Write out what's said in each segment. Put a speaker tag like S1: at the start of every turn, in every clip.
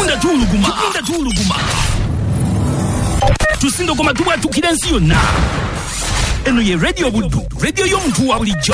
S1: Kipinda tuluguma tusindo goma tukira ensi yonna. Eno ye Radio Buddu, radio y'omuntu wa bulijjo.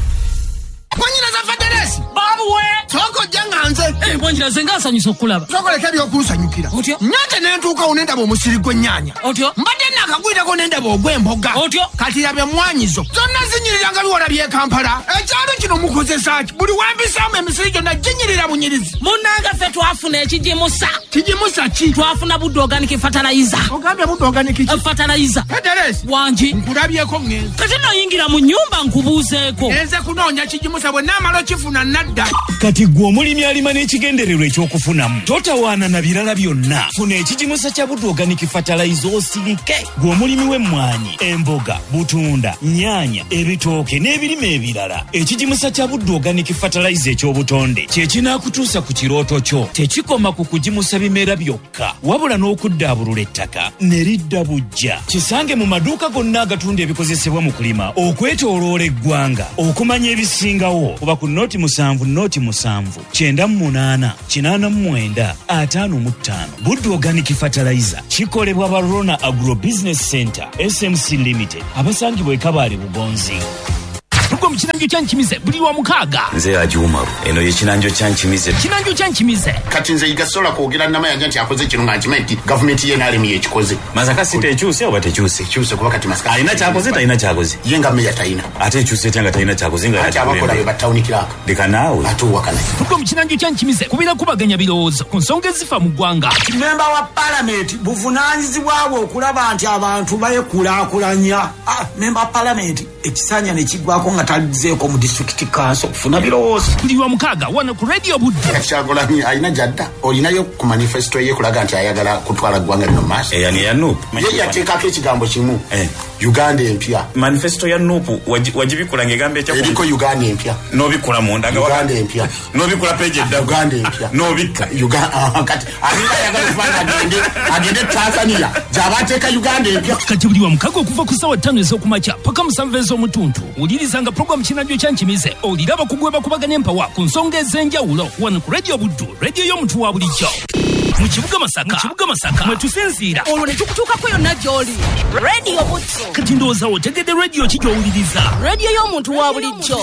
S2: Mwanyina za Faderesi
S3: babuwe
S2: toko janga nze
S3: mwanyina zenga asanyusa okulaba
S2: toko leke byokunsanyukira
S3: otyo
S2: nyate nentuuka onenda bomusiri gw'ennyanya
S3: otyo
S2: mbadde nakagwirako nenda bw'ogw'emboga
S3: otyo
S2: kati labye mwanyizo zonna zinyiriranga biwola by'e Kampala ekyalo kino mukozesa ki buli wambisaamu emisiri gyonna ginyirira bunyirizi
S3: munnanga ffe twafuna ekijimusa
S2: ki
S3: twafuna Buddu Organic Fertilizer
S2: ogambye Buddu Organic
S3: Fertilizer
S2: Faderesi
S3: wangi
S2: nkulabyeko ngenzi
S3: kati noyingira mu nnyumba nkubuuzeeko
S2: nze kunoonya kijimusa bwe naamala okifuna nadda
S1: Kati gwe omulimi alima n'ekigendererwa ekyokufunamu totawaana na birala byonna. Funa ekijimusa kya Buddu Organic Fertilizer osirike. Gwe omulimi w'emmwanyi, emboga, butunda, nnyaanya, ebitooke n'ebirime ebirala. Ekijimusa kya Buddu Organic Fertilizer eky'obutonde kye kinaakutuusa ku kirooto kyo. Tekikoma ku kujimusa bimera byokka wabula n'okuddaabulula ettaka ne lidda bujja. Kisange mu maduuka gonna agatunda ebikozesebwa mu kulima okwetooloola eggwanga okumanya ebisingawo kuba ku noti 7 98 889 55. Buddu Organic Fertilizer kikolebwa ba Rona Agro Business Center SMC Limited abasangibwa e Kabale Bugonzi. Tuko mchinanjo chanchimize buli wa mukaaga
S4: nze ajumaru eno ye chinanjo chanchimize
S5: kati nze igasola kwogera namayanja nti akoze kino nga nkimanyi gavumenti ye nalemi yekikoze
S4: mazaka sita ekyuse oba tekyuse
S5: kuba kati masaka
S4: alina kyakoze talina kyakoze
S5: ye nga meya talina
S4: ate ekyuse etanga talina kyakoze nga
S5: ate abakola be batawuni kiraka
S4: leka naawe
S5: ate owakana
S1: tuko mchinanjo chanchimize kubira kubaganya birowoozo ku nsonga ezifa mu ggwanga.
S6: Memba wa parliament buvunaanyizibwabwe okulaba nti abantu bayekulaakulanya. Memba wa parliament ekisanya ne kigwako nga talizeeko mu district council kufuna birowoozo.
S1: Buli wa mukaaga wano ku Radio Buddu.
S5: Kyagulanyi alina jadda olinayo ku manifesto ye kulaga nti ayagala kutwala ggwanga lino maaso.
S4: Yani ya Nuupu
S5: ye yateekako ekigambo kimu Uganda empya.
S4: Manifesto ya Nuupu wajibikula ng'egamba ekyo
S5: eriko Uganda empya
S4: n'obikula munda nga
S5: Uganda empya
S4: n'obikula page edda
S5: Uganda empya
S4: n'obikka
S5: Uganda kati alina yagala kufanya agende Tanzania jabateeka Uganda empya.
S1: Kati buli wa mukaaga okuva ku ssaawa 5 ez'okumakya paka 7 ez'omutuntu ulirizanga program kinajjo kyanchimize oliraba kugweba kubaganya empawa ku nsonga ez'enjawulo wano ku Radio Buddu, radio y'omuntu wa bulijjo. Mu kibuga Masaka mwe tusinziira
S3: olwo ne tukutuukako yonna gy'oli. Radio Buddu
S1: kati ndowooza otegedde radio ki gy'owuliriza.
S3: radio y'omuntu wa bulijjo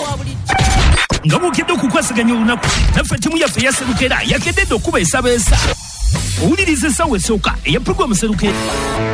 S1: nga bw'okedde okukwasaganya olunaku naffe ttiimu yaffe yaserukera yakededde okuba esabeesa owuliriza essaawa esooka eya program serukera.